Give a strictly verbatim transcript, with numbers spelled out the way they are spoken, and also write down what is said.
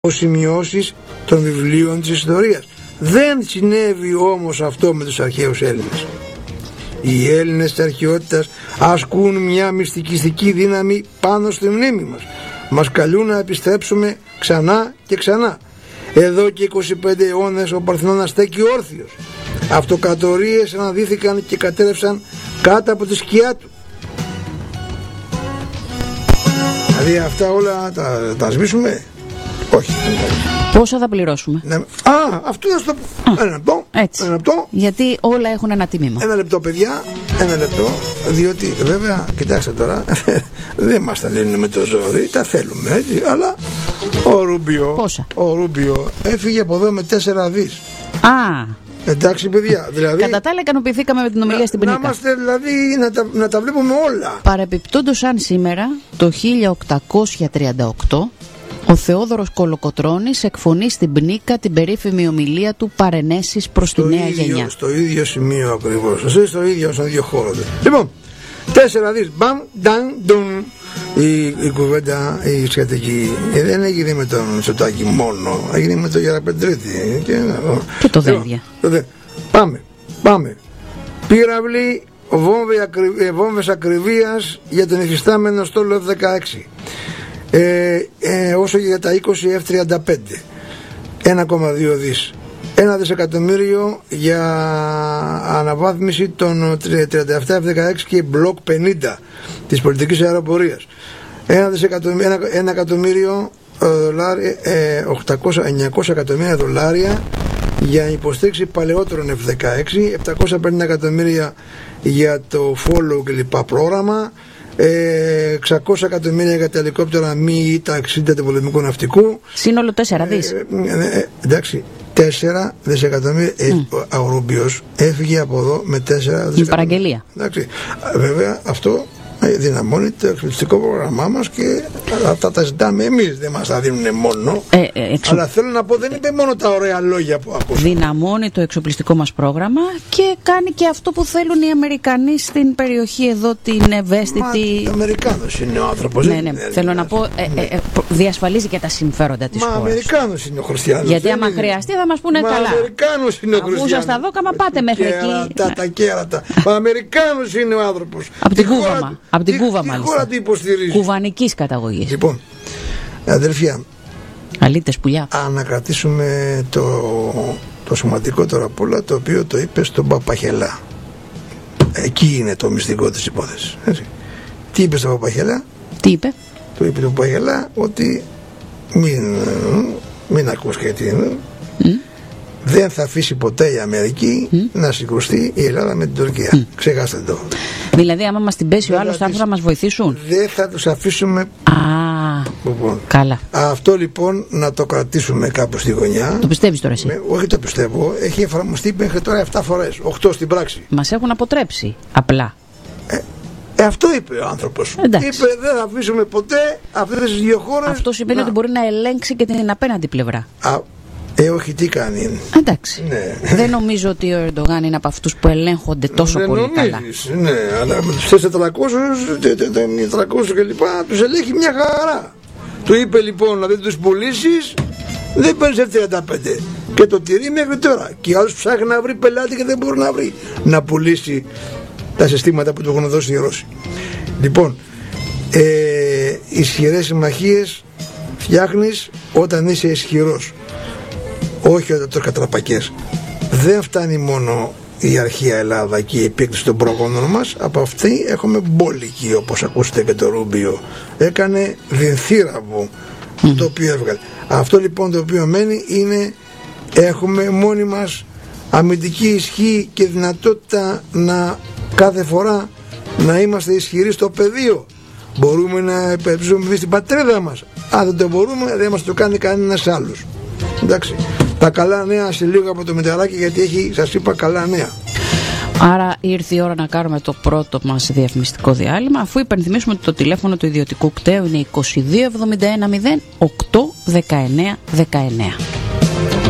σημειώσεις των βιβλίων της ιστορίας. Δεν συνέβη όμως αυτό με τους αρχαίους Έλληνες. Οι Έλληνες της αρχαιότητας ασκούν μια μυστικιστική δύναμη πάνω στη μνήμη μας. Μας καλούν να επιστρέψουμε ξανά και ξανά. Εδώ και είκοσι πέντε αιώνες ο Παρθενώνας στέκει όρθιος. Αυτοκρατορίες αναδύθηκαν και κατέρευσαν κάτω από τη σκιά του. Δηλαδή αυτά όλα τα, τα σβήσουμε? Όχι. Πόσα θα πληρώσουμε? Ναι. Α, αυτό θα το πω. Ένα λεπτό. Έτσι. Ένα λεπτό. Γιατί όλα έχουν ένα τίμημα. Ένα λεπτό, παιδιά. Ένα λεπτό. Διότι βέβαια, κοιτάξτε τώρα, δεν μας τα λένε με το ζόρι. Τα θέλουμε έτσι. Αλλά ο Ρούμπιο. Πόσα? Ο Ρούμπιο έφυγε από εδώ με τέσσερα δις. Α. Εντάξει, παιδιά. Δηλαδή, κατά τα άλλα, ικανοποιηθήκαμε με την ομιλία να, στην Πινίκα. Να είμαστε δηλαδή να τα, να τα βλέπουμε όλα. Παρεπιπτόντως, αν σήμερα το χίλια οκτακόσια τριάντα οκτώ ο Θεόδωρος Κολοκοτρώνης εκφωνεί στην Πνίκα την περίφημη ομιλία του παρενέσεις προς τη νέα ίδιο, γενιά. Στο ίδιο σημείο ακριβώς. Εσύ στο ίδιο, στον ίδιο χώρο. Λοιπόν, τέσσερα δις. Μπαμ, νταν, ντουν. Η, η κουβέντα, η σχετική, ε, δεν έγινε με τον Μητσοτάκη μόνο. Έγινε με τον Γεραπετρίτη. Και, και το Δένδια. Λοιπόν, πάμε, πάμε. Πύραυλοι, βόμβες ακριβίας για τον υφιστάμενο στόλο εφ δεκαέξι. Ε, ε, όσο και για τα είκοσι εφ τριάντα πέντε, ένα κόμμα δύο δις. Ένα δισεκατομμύριο για αναβάθμιση των τριάντα επτά εφ δεκαέξι και μπλοκ πενήντα της πολιτικής αεροπορίας. Ένα δισεκατομμύριο, ένα, ένα εκατομμύριο δολάρια, ε, οκτακόσια εννιακόσια εκατομμύρια δολάρια για υποστήριξη παλαιότερων εφ δεκαέξι, επτακόσια πενήντα εκατομμύρια για το follow κλπ πρόγραμμα, Ε, εξακόσια εκατομμύρια για τα ελικόπτερα Μη τα εξήντα του πολεμικού ναυτικού. Σύνολο τέσσερα δις. Ε, ε, ε, εντάξει, τέσσερα δισεκατομμύρια. Mm. ε, Ο Ρούμπιος έφυγε από εδώ με τέσσερα δισεκατομμύρια. Η παραγγελία. Εντάξει, βέβαια αυτό δυναμώνει το εξοπλιστικό πρόγραμμά μας και αυτά τα ζητάμε εμείς, δεν μας τα δίνουν μόνο. Ε, ε, εξο... Αλλά θέλω να πω, δεν είπε μόνο τα ωραία λόγια που ακούσαμε. Δυναμώνει το εξοπλιστικό μας πρόγραμμα και κάνει και αυτό που θέλουν οι Αμερικανοί στην περιοχή εδώ, την ευαίσθητη. Μα Αμερικάνος είναι ο άνθρωπος. Ναι, ναι, θέλω να πω, ε, ε, ε, διασφαλίζει και τα συμφέροντα της χώρας. Μα Αμερικάνος είναι ο Χριστιανός. Γιατί άμα είναι... χρειαστεί θα μας πούνε Μα καλά. Αμερικάνος είναι ο Χριστιανός. Αφού σας τα δώκαμα, πάτε μέχρι εκεί. Τα, τα κέρατα. Μα Αμερικάνος είναι ο άνθρωπος. Από την Κούβα. Από την Κούβα, μάλιστα. Χώρα του υποστηρίζει. Κουβανικής καταγωγής. Λοιπόν, αδελφιά, αλήτες πουλιά. ανακρατήσουμε το, το σημαντικότερο απ' όλα, το οποίο το είπε στον Παπαχελά. Εκεί είναι το μυστικό της υπόθεσης. Έτσι. Τι είπε στον Παπαχελά? Τι είπε? Του είπε τον Παπαχελά ότι μην, μην ακούς και τι είναι. Mm. Δεν θα αφήσει ποτέ η Αμερική mm. να συγκρουστεί η Ελλάδα με την Τουρκία. Mm. Ξεχάστε το. Δηλαδή, άμα μας την πέσει ο άλλος, θα έρθουν να μας βοηθήσουν. Δεν θα τους αφήσουμε. Α, λοιπόν, καλά. Αυτό λοιπόν να το κρατήσουμε κάπου στη γωνιά. Το πιστεύεις τώρα εσύ? Με, όχι, το πιστεύω. Έχει εφαρμοστεί μέχρι τώρα επτά φορές. οκτώ στην πράξη. Μας έχουν αποτρέψει. Απλά. Ε, ε, αυτό είπε ο άνθρωπος. Εντάξει. Είπε δεν θα αφήσουμε ποτέ αυτές τις δύο χώρες. Αυτό σημαίνει να... ότι μπορεί να ελέγξει και την απέναντι πλευρά. Α, Ε, όχι, τι κάνει. Εντάξει. Ναι. Δεν νομίζω ότι ο Ερντογάν είναι από αυτούς που ελέγχονται τόσο δεν πολύ νομίζεις, καλά. Ναι, αλλά με τους τετρακόσιους και λοιπά τους ελέγχει μια χαρά. Του είπε λοιπόν να δεν τους πουλήσεις, δεν παίρνεις εφ τριάντα πέντε. Και το τηρεί μέχρι τώρα. Και άλλος ψάχνει να βρει πελάτη και δεν μπορεί να βρει. Να πουλήσει τα συστήματα που του έχουν δώσει οι Ρώσοι. Λοιπόν, ε, ισχυρές συμμαχίες φτιάχνεις όταν είσαι ισχυρός. Όχι όταν το κατραπακές. Δεν φτάνει μόνο η αρχαία Ελλάδα και η επίκτηση των προγόνων μας. Από αυτή έχουμε μπόλικη, όπως ακούσετε και το Ρούμπιο. Έκανε δινθύραβο mm. το οποίο έβγαλε. Αυτό λοιπόν το οποίο μένει είναι έχουμε μόνοι μας αμυντική ισχύ και δυνατότητα να κάθε φορά να είμαστε ισχυροί στο πεδίο. Μπορούμε να επενδύσουμε στην πατρίδα μας. Αν δεν το μπορούμε, δεν μας το κάνει κανένας άλλος. Εντάξει. Τα καλά νέα σε λίγο από το Μητεράκι, γιατί έχει, σας είπα, καλά νέα. Άρα ήρθε η ώρα να κάνουμε το πρώτο μας διαφημιστικό διάλειμμα, αφού υπενθυμίσουμε ότι το τηλέφωνο του ιδιωτικού κταίου είναι είκοσι δύο εβδομήντα ένα μηδέν οκτώ δεκαεννέα δεκαεννέα.